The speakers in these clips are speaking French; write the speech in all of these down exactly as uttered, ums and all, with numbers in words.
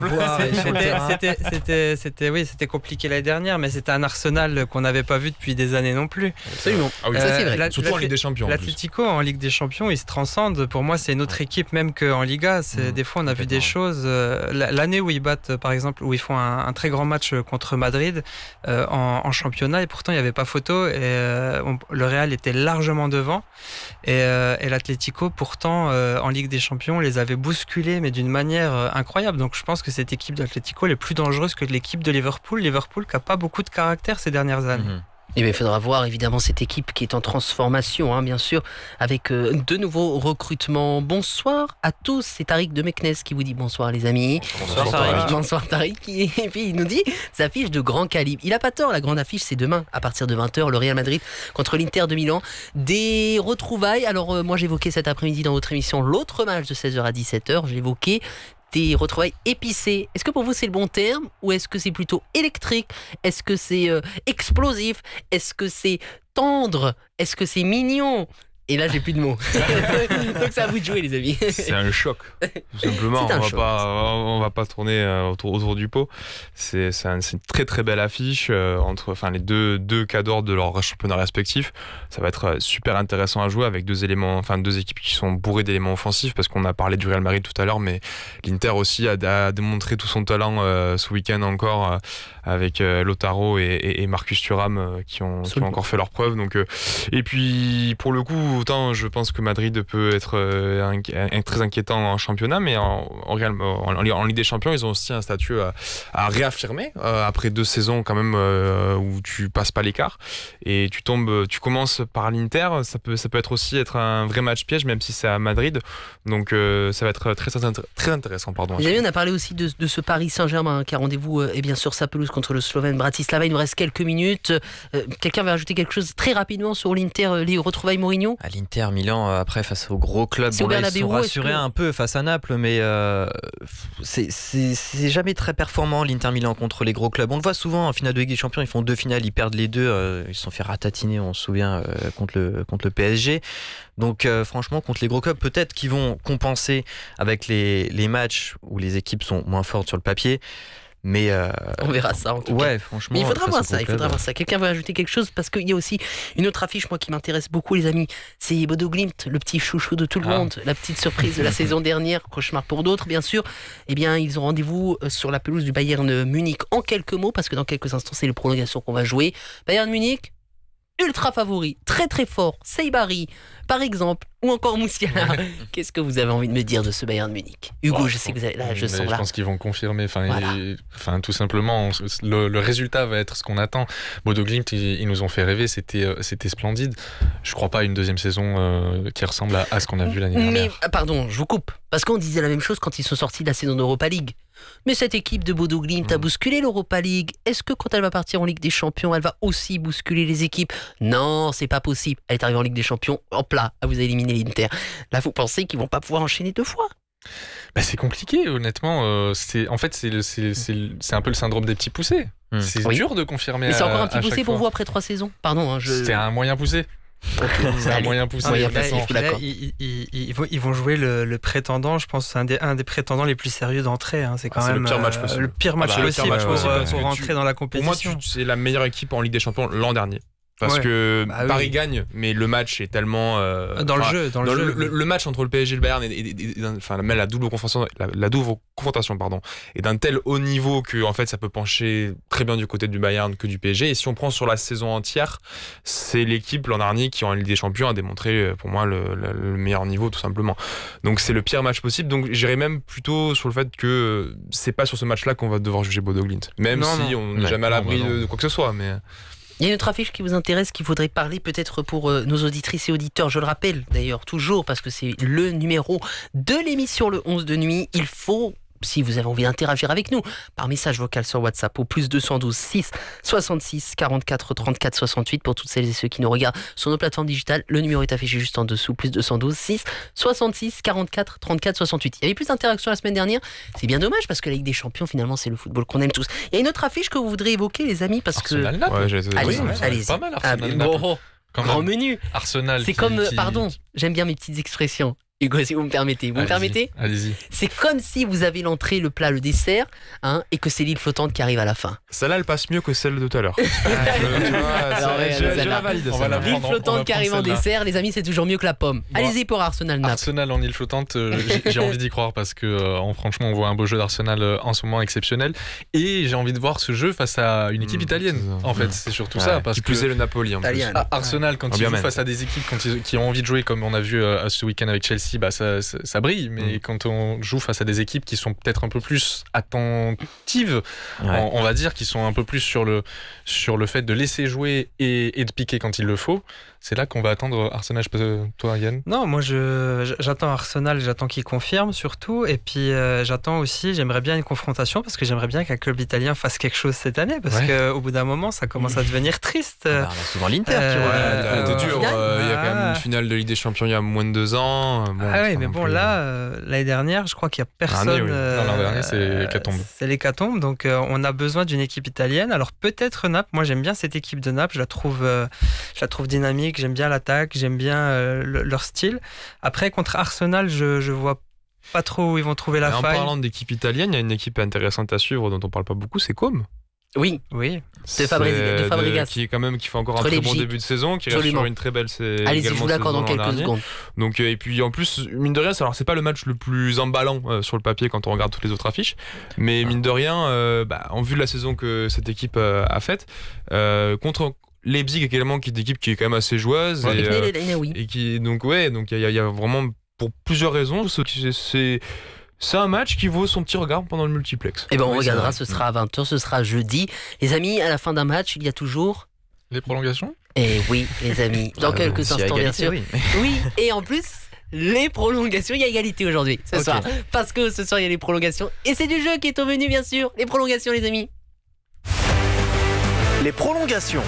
C'était, c'était, c'était, c'était, oui, c'était compliqué l'année dernière, mais c'était un Arsenal qu'on n'avait pas vu depuis des années non plus. Absolument. Ah oui, Euh, ça c'est vrai. la- Surtout en Ligue des Champions. en plus. L'Atlético en Ligue des Champions, il se transcende. Pour moi, c'est une autre équipe même qu'en Liga. C'est, Mmh, des fois, on a vu des complètement. choses. euh, la- L'année où ils battent, euh, par exemple, où ils font un, un très grand match contre Madrid euh, en, en championnat, et pourtant il n'y avait pas photo. Et euh, on- le Real était largement devant. Et, euh, et l'Atlético, pourtant, euh, en Ligue des Champions, les avait bousculés, mais d'une manière euh, incroyable. Donc, je pense que cette équipe de l'Atlético elle est plus dangereuse que l'équipe de Liverpool. Liverpool qui n'a pas beaucoup de caractère ces dernières années. Mhm. Et bien, il faudra voir évidemment cette équipe qui est en transformation, hein, bien sûr, avec euh, de nouveaux recrutements. Bonsoir à tous, c'est Tariq de Meknes qui vous dit bonsoir les amis. Bonsoir, Tariq. Tariq. Bonsoir Tariq. Et puis il nous dit, ça affiche de grand calibre. Il a pas tort, la grande affiche c'est demain, à partir de vingt heures, le Real Madrid contre l'Inter de Milan. Des retrouvailles, alors euh, moi j'évoquais cet après-midi dans votre émission l'autre match de seize heures à dix-sept heures, j'évoquais des retrouvailles épicées. Est-ce que pour vous c'est le bon terme ou est-ce que c'est plutôt électrique? Est-ce que c'est euh, explosif? Est-ce que c'est tendre? Est-ce que c'est mignon? Et là j'ai plus de mots. Donc c'est à vous de jouer les amis. C'est un choc, tout simplement. C'est un on va choc. pas, on va pas tourner euh, autour, autour du pot. C'est, c'est, un- c'est une très très belle affiche euh, entre, enfin les deux deux cadors de leur championnat respectif. Ça va être euh, super intéressant à jouer avec deux éléments, enfin deux équipes qui sont bourrées d'éléments offensifs parce qu'on a parlé du Real Madrid tout à l'heure, mais l'Inter aussi a, a démontré tout son talent euh, ce week-end encore euh, avec euh, Lautaro et, et, et Marcus Thuram euh, qui ont, qui ont Absolument. encore fait leurs preuves. Donc euh, et puis pour le coup, autant je pense que Madrid peut être euh, un, un- très inquiétant en championnat, mais en, en, Real- en, en Ligue des Champions, ils ont aussi un statut à, à réaffirmer euh, après deux saisons quand même euh, où tu passes pas l'écart et tu tombes, tu commences par l'Inter. Ça peut, ça peut être aussi être un vrai match piège, même si c'est à Madrid. Donc euh, ça va être très, très, très intéressant. Pardon. Les amis, on a parlé aussi de, de ce Paris Saint-Germain hein, qui a rendez-vous euh, et bien sûr sa pelouse contre le Slovène Bratislava. Il nous reste quelques minutes. Euh, quelqu'un va ajouter quelque chose très rapidement sur l'Inter, euh, les retrouvailles Mourinho? À l'Inter, Milan, euh, après, face au gros club, C'est au bon, là, ils Bernabéu, sont est-ce rassurés que- un peu face à Naples, mais euh, c'est, c'est, c'est jamais très performant l'Inter Milan contre les gros clubs. On le voit souvent en finale de Ligue des Champions, ils font deux finales, ils perdent les deux, euh, ils se sont fait ratatiner, on se souvient, euh, contre, le, contre le P S G. Donc euh, franchement, contre les gros clubs, peut-être qu'ils vont compenser avec les, les matchs où les équipes sont moins fortes sur le papier. Mais euh, On verra ça en tout cas. ouais, franchement. Mais il faudra face voir aux ça, gros il faudra clubs, voir ça. Quelqu'un veut ajouter quelque chose parce qu'il y a aussi une autre affiche moi qui m'intéresse beaucoup les amis. C'est Bodo Glimt, le petit chouchou de tout le Ah. monde, la petite surprise de la saison dernière, cauchemar pour d'autres bien sûr. Eh bien ils ont rendez-vous euh, sur la pelouse du Bayern Munich en quelques mots parce que dans quelques instants c'est les prolongations qu'on va jouer. Bayern Munich, ultra favori, très très fort, Seibari par exemple, ou encore Moussiala. Qu'est-ce que vous avez envie de me dire de ce Bayern Munich? Hugo, Oh, je sais que vous avez là, je Mais sens je là. pense qu'ils vont confirmer. Enfin, Voilà. et- enfin, tout simplement, on- le, le résultat va être ce qu'on attend. Bodo Glimt, ils, ils nous ont fait rêver. C'était, euh, c'était splendide. Je crois pas à une deuxième saison euh, qui ressemble à, à ce qu'on a vu l'année Mais, dernière. ah, pardon, je vous coupe. Parce qu'on disait la même chose quand ils sont sortis de la saison d'Europa League. Mais cette équipe de Bodo Glimt a Mm. bousculé l'Europa League. Est-ce que quand elle va partir en Ligue des Champions, elle va aussi bousculer les équipes? Non, c'est pas possible. Elle est arrivée en Ligue des Champions, hop là, vous avez éliminé l'Inter. Là, vous pensez qu'ils vont pas pouvoir enchaîner deux fois? Bah, c'est compliqué, honnêtement. euh, c'est, en fait, c'est, le- c'est, c'est, le- c'est un peu le syndrome des petits poussés. Mm. C'est Oui. dur de confirmer. Mais c'est à- encore un petit à poussé chaque pour fois. vous après trois saisons? Pardon, hein, je... C'était un moyen poussé. C'est un Allez. moyen poussé. Ah, moyen Là, poussé, il- je suis là, d'accord. ils, ils- ils- ils vont, ils vont jouer le, le prétendant, je pense, un des, un des prétendants les plus sérieux d'entrée. hein. C'est quand Ah, c'est le même pire match euh, possible. le pire match Ah bah, le possible pire match pour, possible, euh, parce pour que rentrer tu- dans la Pour moi, compétition. tu- c'est la meilleure équipe en Ligue des Champions l'an dernier. Parce Ouais. que Bah oui. Paris gagne, mais le match est tellement. euh, dans le enfin, jeu, dans le dans jeu. le, le match entre le P S G et le Bayern, est, est- est- est- enfin, même la double confrontation, la, la double confrontation, pardon, est d'un tel haut niveau que en fait, ça peut pencher très bien du côté du Bayern que du P S G. Et si on prend sur la saison entière, c'est l'équipe l'an dernier qui en Ligue des Champions a démontré, pour moi, le, le- le meilleur niveau, tout simplement. Donc c'est le pire match possible. Donc j'irais même plutôt sur le fait que c'est pas sur ce match-là qu'on va devoir juger Bodo Glimt, même Non, si non. on n'est Ouais. jamais à l'abri Non, bah non. de, de quoi que ce soit, mais. Il y a une autre affiche qui vous intéresse, qu'il faudrait parler peut-être pour euh, nos auditrices et auditeurs. Je le rappelle d'ailleurs toujours parce que c'est le numéro de l'émission le onze de nuit. Il faut, si vous avez envie d'interagir avec nous, par message vocal sur WhatsApp au plus deux cent douze six soixante-six quarante-quatre trente-quatre soixante-huit pour toutes celles et ceux qui nous regardent sur nos plateformes digitales. Le numéro est affiché juste en dessous, plus deux cent douze six soixante-six quarante-quatre trente-quatre soixante-huit. Il y avait plus d'interactions la semaine dernière. C'est bien dommage parce que la Ligue des Champions, finalement, c'est le football qu'on aime tous. Il y a une autre affiche que vous voudriez évoquer, les amis, parce que... Arsenal Naples. Ouais, j'ai- Allez-y, Ouais, ouais, allez-y. Pas mal, Ah, Arsenal mais Naples. bon, Quand grand même. menu. Arsenal. C'est qui- comme, qui- pardon, j'aime bien mes petites expressions. Hugo, si vous me permettez, vous me Allez-y, permettez Allez-y. C'est comme si vous avez l'entrée, le plat, le dessert, hein, et que c'est l'île flottante qui arrive à la fin. Celle-là, elle passe mieux que celle de tout à l'heure. Alors, ouais, je, je celle-là. la valide. On va la L'île prendre, on flottante va qui arrive en prendre celle-là. dessert, les amis, c'est toujours mieux que la pomme. Bon. Allez-y pour Arsenal Naples. Arsenal en île flottante, euh, j'ai- j'ai envie d'y croire parce que euh, en- franchement, on voit un beau jeu d'Arsenal euh, en ce moment exceptionnel. Et j'ai envie de voir ce jeu face à une équipe Mmh, italienne. c'est ça. En fait, Mmh. c'est surtout Ouais, ça. Parce qui que plus est le Napoli en plus. Italien. Ah, Arsenal, quand Ah, ils bien jouent même. face à des équipes quand ils- qui ont envie de jouer, comme on a vu euh, ce week-end avec Chelsea, bah, ça, ça, ça brille. Mais Mm. quand on joue face à des équipes qui sont peut-être un peu plus attentives, Ouais. on, on va dire, qui sont un peu plus sur le, sur le fait de laisser jouer et, et de piquer quand il le faut, c'est là qu'on va attendre Arsenal. Je peux, toi, Yann Non, moi je, j'attends Arsenal, j'attends qu'il confirme surtout, et puis euh, j'attends aussi, j'aimerais bien une confrontation parce que j'aimerais bien qu'un club italien fasse quelque chose cette année parce Ouais. qu'au bout d'un moment ça commence à devenir triste. Ah bah, on a souvent l'Inter Euh, qui Ouais, revient. Euh, t'es dur. finale. euh, Il y a quand même Ah. une finale de Ligue des Champions il y a moins de deux ans. Bon, ah c'est oui, pas mais non bon plus- là, euh, l'année dernière, je crois qu'il n'y a personne. L'année, oui. Non, l'an dernier, c'est euh, l'hécatombe. C'est l'hécatombe, donc euh, on a besoin d'une équipe italienne. Alors peut-être Naples, moi j'aime bien cette équipe de Naples, je la trouve, euh, je la trouve dynamique, j'aime bien l'attaque, j'aime bien euh, le- leur style. Après, contre Arsenal, je, je vois pas trop où ils vont trouver la Et en faille. parlant d'équipe italienne, il y a une équipe intéressante à suivre dont on parle pas beaucoup, c'est Com. Oui, Oui, C'est Fabregas- de Fabregas. qui est quand même qui fait encore un Contre très bon Leipzig. début de saison, qui reste Absolument. sur une très belle c'est allez-y, je également vous l'accorde saison dans l'an quelques dernier. secondes. Donc euh, et puis en plus mine de rien, alors c'est pas le match le plus emballant euh, sur le papier quand on regarde toutes les autres affiches, mais mine de rien, euh, bah, en vue de la saison que cette équipe euh, a faite euh, contre Leipzig également, qui est une équipe qui est quand même assez joueuse Ouais. et, Avec euh, Nel et oui. et qui donc ouais donc il y, a- il y a vraiment pour plusieurs raisons ce qui- c'est c'est un match qui vaut son petit regard pendant le multiplex. Eh ben, on Oui, c'est regardera, vrai. ce sera à vingt heures, ce sera jeudi. Les amis, à la fin d'un match, il y a toujours. Les prolongations Eh oui, les amis, dans Ah, quelques s'il y a instants, bien égalité, sûr. oui. Oui, et en plus, les prolongations, il y a égalité aujourd'hui, ce Ok. soir. Parce que ce soir, il y a les prolongations. Et c'est du jeu qui est au menu, bien sûr. Les prolongations, les amis. Les prolongations.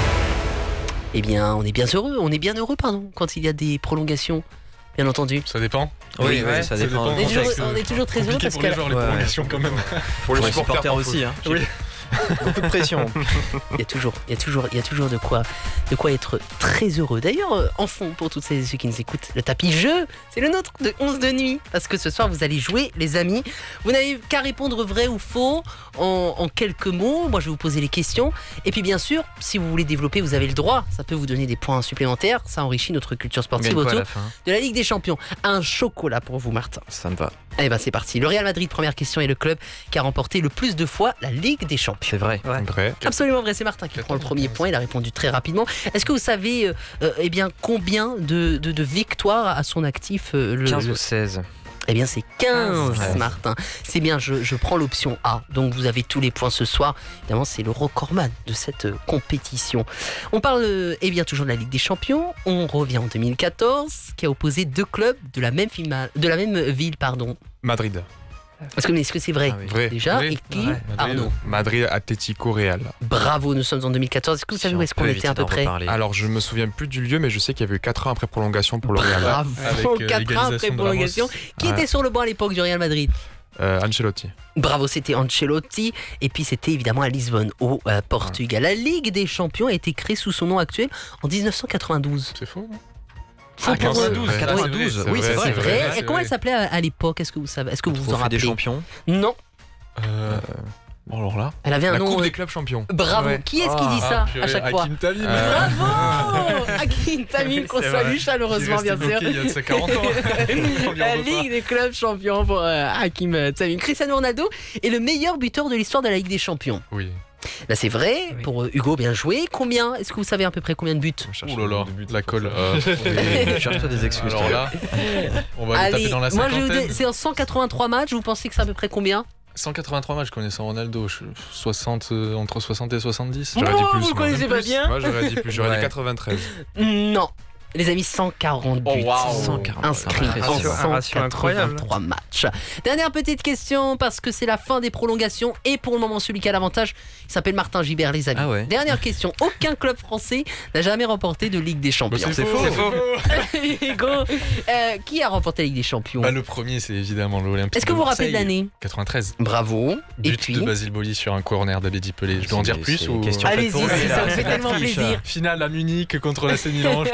Eh bien, on est bien heureux, on est bien heureux, pardon, quand il y a des prolongations, bien entendu. Ça dépend. Oui, Oui, oui, ouais, ça ça dépend. dépend. On est toujours, contexte, on est toujours très heureux Compliqué parce pour que les joueurs, les Ouais. prolongations quand même. Pour les Pour les supporters, supporters parfois. aussi. Hein. Oui. Beaucoup de pression. il y a toujours, il y a toujours, il y a toujours de quoi, de quoi être très heureux. D'ailleurs, euh, en fond, pour toutes celles et ceux qui nous écoutent, le tapis jeu, c'est le nôtre de onze de nuit. Parce que ce soir, vous allez jouer, les amis. Vous n'avez qu'à répondre vrai ou faux en, en quelques mots. Moi, je vais vous poser les questions. Et puis, bien sûr, si vous voulez développer, vous avez le droit. Ça peut vous donner des points supplémentaires. Ça enrichit notre culture On sportive gagne quoi à autour la fin de la Ligue des Champions. Un chocolat pour vous, Martin. Ça me va. Eh ben, c'est parti. Le Real Madrid, première question, est le club qui a remporté le plus de fois la Ligue des Champions. C'est vrai. ouais. Vrai. Absolument vrai, c'est Martin qui prend le premier point, il a répondu très rapidement. Est-ce que vous savez euh, euh, eh bien, combien de, de, de victoires à son actif euh, le, quinze le- ou seize. Eh bien c'est quinze, Ouais. Martin. C'est bien, je, je prends l'option A, donc vous avez tous les points ce soir. Évidemment, c'est le recordman de cette euh, compétition. On parle euh, eh bien, toujours de la Ligue des Champions, on revient en deux mille quatorze, qui a opposé deux clubs de la même, finale- de la même ville. Pardon. Madrid. Est-ce que, est-ce que c'est vrai Ah oui. Vrai. déjà Vrai. Et qui Ouais. Arnaud. Madrid Atlético Real. Bravo, nous sommes en deux mille quatorze. Est-ce que vous savez où est-ce qu'on était à peu près? Alors je me souviens plus du lieu, mais je sais qu'il y avait eu quatre ans après prolongation pour le Real. Bravo, Avec, euh, quatre ans l'égalisation après de prolongation. Ramos. Qui Ouais. était sur le banc à l'époque du Real Madrid? Euh, Ancelotti. Bravo, c'était Ancelotti. Et puis c'était évidemment à Lisbonne, au euh, Portugal. La Ligue des Champions a été créée sous son nom actuel en dix-neuf cent quatre-vingt-douze. C'est faux. Faut Ah, pour, euh, quatre-vingt-douze. quatre-vingt-douze. C'est Oui, vrai, c'est C'est vrai. vrai. c'est Et comment vrai. elle s'appelait à, à l'époque? Est-ce que vous savez? Est-ce que vous vous en Trophée des rappelez? champions. Non, Euh, Bon, alors là. elle avait un La nom. Coupe euh, des clubs champions. Bravo. Ouais. Qui est-ce qui dit Ah, ça purée, à chaque fois? Hakim Tamim. Euh, Bravo Hakim Tamim, qu'on C'est salue vrai. chaleureusement, Qui est bien resté sûr. bloqué Il y a de ses quarante ans. On lui en La veut pas. Ligue des clubs champions pour euh, Hakim euh, Tamim. Cristiano Ronaldo est le meilleur buteur de l'histoire de la Ligue des Champions. Oui. Bah c'est vrai, Oui. pour euh, Hugo, bien joué. Combien? Est-ce que vous savez à peu près combien de buts? Ouh là là, la colle. euh, Cherche-toi des excuses. Alors là, on va aller Allez, taper dans la moi je vais vous cinquantaine. dire, c'est en cent quatre-vingt-trois matchs, vous pensez que c'est à peu près combien? cent quatre-vingt-trois matchs connaissant Ronaldo, je- soixante, euh, entre soixante et soixante-dix. Oh, J'aurais dit plus, vous le moi. connaissez pas Plus. bien? Moi j'aurais dit plus, j'aurais Ouais. dit quatre-vingt-treize. Non. Les amis, cent quarante buts. Oh, waouh. cent quarante. Inscrits Un en ratio- un ratio cent quatre-vingt-trois matchs. Dernière petite question, parce que c'est la fin des prolongations et pour le moment celui qui a l'avantage, il s'appelle Martin Gibert, les amis. Ah ouais. Dernière question, aucun club français n'a jamais remporté de Ligue des Champions. Bah, c'est faux. C'est faux. Hugo, euh, qui a remporté la Ligue des Champions? Bah, le premier, c'est évidemment l'Olympique. Est-ce que de vous vous rappelez de Marseille, l'année? quatre-vingt-treize. Bravo. Et But puis de Basile Boli sur un corner d'Abedi Pelé. Je dois en C'est- dire plus c'est ou question faite Allez-y, pour lui, si là. ça vous fait tellement Triche. plaisir. Finale à Munich contre l'A C Milan. Je peux, je peux tout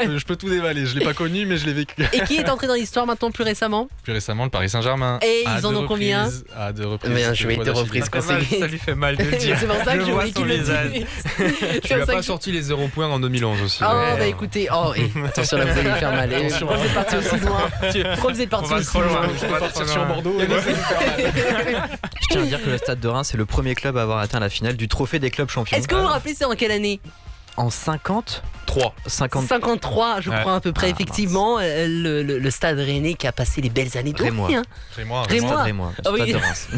tout dévalé. Je l'ai pas connu, mais je l'ai vécu. Et qui est entré dans l'histoire maintenant plus récemment? Plus récemment, le Paris Saint-Germain. Et à ils en deux ont combien? reprises, À deux reprises. Bien joué, deux reprises Ça fait mal, consécutives. ça lui fait mal de le dire. C'est pour ça que Je je vois voulais son qu'il le visage. dise. Tu lui as pas sorti les zéro points en deux mille onze aussi. Oh ouais. bah écoutez, oh et attention là vous allez faire mal. Et Pourquoi vous êtes parti aussi loin? Pourquoi vous êtes On parti va aussi trop loin. loin? Je vais pas partir trop sur loin. Bordeaux. Je tiens à dire que le Stade de Reims, c'est le premier club à avoir atteint la finale du trophée des clubs champions. Est-ce que vous vous rappelez c'est en quelle année? En cinquante trois. cinquante cinquantre-trois, je Ouais. crois à peu près, Ah, effectivement, euh, le, le- le Stade Rennais qui a passé les belles années Rémois. dorées. Hein. Rémois. Rémois. Stade Rémois, Ah oui. Stade de Reims.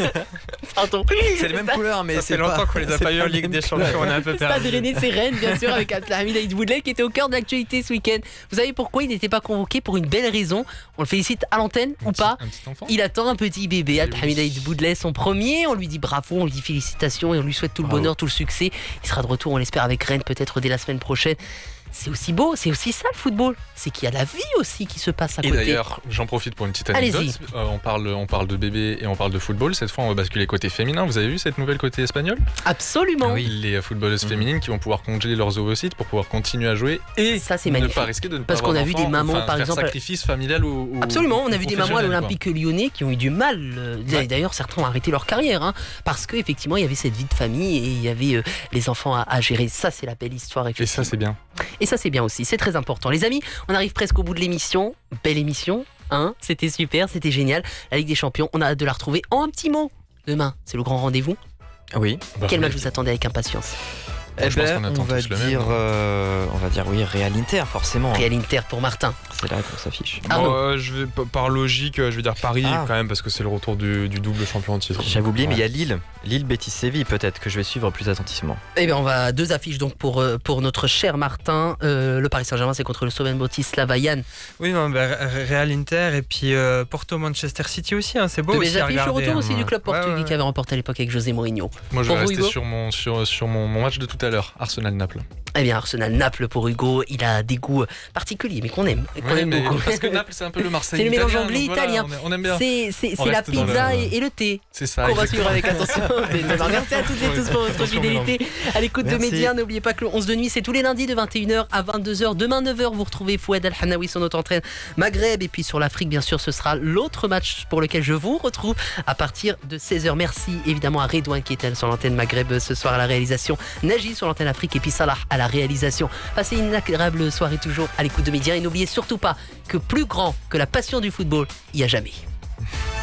Pardon. C'est les mêmes couleurs, mais Ça c'est fait pas- longtemps qu'on les a c'est pas eu en pas Ligue les des mêmes Champions, on est un peu Le Stade perdu. Rennais, c'est Rennes, bien sûr, avec Abdelhamid Aïd Boudlel qui était au cœur de l'actualité ce week-end. Vous savez pourquoi il n'était pas convoqué? Pour une belle raison. On le félicite à l'antenne ou pas? Un petit enfant. Il attend un petit bébé, Abdelhamid Aïd Boudlel, son premier. On lui dit bravo, on lui dit félicitations et on lui souhaite tout le Bravo. bonheur, tout le succès. Il sera de retour, on l'espère, avec Rennes peut-être dès la semaine prochaine. C'est aussi beau, c'est aussi ça le football. C'est qu'il y a la vie aussi qui se passe à Et côté. d'ailleurs, j'en profite pour une petite Allez-y. anecdote. Euh, on, parle, on parle de bébé et on parle de football. Cette fois, on va basculer côté féminin. Vous avez vu cette nouvelle côté espagnol? Absolument. Ah oui. Les footballeuses Mhm. féminines qui vont pouvoir congeler leurs ovocytes pour pouvoir continuer à jouer et Ça, c'est ne magnifique. pas risquer de ne Parce pas qu'on avoir a vu d'enfant, des mamans, enfin, par faire exemple- sacrifice familial ou, ou- Absolument, on a ou vu des mamans à professionnel, l'Olympique lyonnais qui ont eu du mal. euh, Ouais. D'ailleurs, certains ont arrêté leur carrière hein, parce qu'effectivement, il y avait cette vie de famille et il y avait euh, les enfants à, à gérer. Ça, c'est la belle histoire. quoi. Et ça, Effectivement. c'est bien. Et ça, c'est bien aussi. C'est très important. Les amis, on arrive presque au bout de l'émission. Belle émission. Hein, c'était super, c'était génial. La Ligue des Champions, on a hâte de la retrouver. En un petit mot, demain, c'est le grand rendez-vous. Oui. Bah, Quel oui. match vous attendez avec impatience? Eh je pense ben, qu'on attend on va tous le même, dire, hein. euh, on va dire oui, Real Inter forcément. Real Inter pour Martin. C'est là qu'on s'affiche. Arnaud. Bon, euh, je vais, p- par logique, euh, je vais dire Paris Ah. quand même parce que c'est le retour du, du double champion en titre. J'avais oublié, mais il y Ouais. a Lille, Lille, Betis, Séville peut-être que je vais suivre plus attentivement. Eh bien, on va deux affiches donc pour, euh, pour notre cher Martin. Euh, le Paris Saint-Germain, c'est contre le Slovan Bratislava. Yann, Oui, non, bah, Re- Real Inter et puis euh, Porto Manchester City aussi, hein, c'est beau de aussi belles à affiches au regarder. retour hein. aussi du club Ouais, portugais ouais, ouais. qui avait remporté à l'époque avec José Mourinho. Moi, je Pour vais vous, rester Hugo sur, mon, sur, sur mon, mon match de tout à l'heure, Arsenal-Naples. Eh bien, Arsenal-Naples pour Hugo, il a des goûts particuliers, mais qu'on aime, qu'on Ouais, aime mais beaucoup. parce que Naples, c'est un peu le Marseille. C'est le mélange italien, anglais donc voilà, italien. on, est- on aime bien. C'est c'est- On c'est la reste dans pizza le- et, et le thé C'est ça. qu'on va exactement. suivre avec attention. Merci à toutes et tous pour votre Attention, fidélité à l'écoute de Merci. Média. N'oubliez pas que le onze de nuit, c'est tous les lundis de vingt et une heures à vingt-deux heures. Demain, neuf heures, vous retrouvez Fouad Al-Hanaoui sur notre entraîne Maghreb. Et puis sur l'Afrique, bien sûr, ce sera l'autre match pour lequel je vous retrouve à partir de seize heures. Merci évidemment à Redouane qui était sur l'antenne Maghreb ce soir à la réalisation, Naji sur l'antenne Afrique et puis Salah à la réalisation. Passez une agréable soirée toujours à l'écoute de Média. Et n'oubliez surtout pas que plus grand que la passion du football, il n'y a jamais.